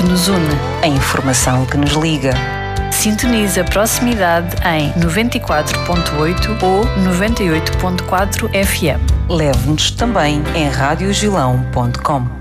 que nos une. A informação que nos liga. Sintoniza a proximidade em 94.8 ou 98.4 FM. Leve-nos também em radiogilão.com.